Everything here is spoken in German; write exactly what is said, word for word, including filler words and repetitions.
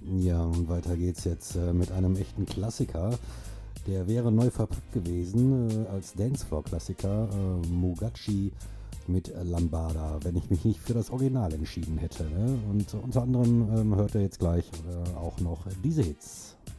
Ja, und weiter geht's jetzt äh, mit einem echten Klassiker. Der wäre neu verpackt gewesen äh, als Dancefloor-Klassiker, äh, Mugachi mit Lambada, wenn ich mich nicht für das Original entschieden hätte. Ne? Und unter anderem ähm, hört er jetzt gleich äh, auch noch diese Hits.